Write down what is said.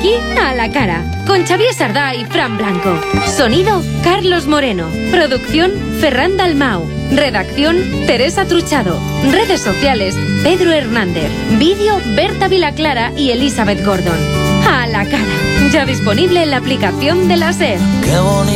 aquí a la cara, con Xavier Sardá y Fran Blanco. Sonido, Carlos Moreno. Producción, Ferran Dalmau. Redacción, Teresa Truchado. Redes sociales, Pedro Hernández. Vídeo, Berta Vilaclara y Elizabeth Gordon. A la cara, ya disponible en la aplicación de la SER.